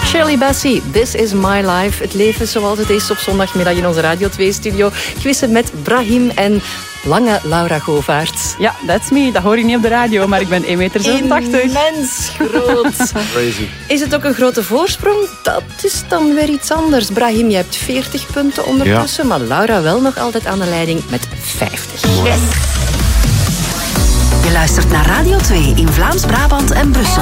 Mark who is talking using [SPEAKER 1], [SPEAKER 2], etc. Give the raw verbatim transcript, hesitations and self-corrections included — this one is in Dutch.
[SPEAKER 1] Shirley Bassey, This is My Life. Het leven zoals het is op zondagmiddag in onze Radio twee-studio. Quizzen met Brahim en lange Laura Govaerts.
[SPEAKER 2] Ja, that's me. Dat hoor je niet op de radio, maar ik ben één meter zevenentachtig.
[SPEAKER 1] Immens groot.
[SPEAKER 3] Crazy.
[SPEAKER 1] Is het ook een grote voorsprong? Dat is dan weer iets anders. Brahim, je hebt veertig punten ondertussen, ja. Maar Laura wel nog altijd aan de leiding met vijftig.
[SPEAKER 4] Yes. Je luistert naar Radio twee in Vlaams-Brabant en Brussel.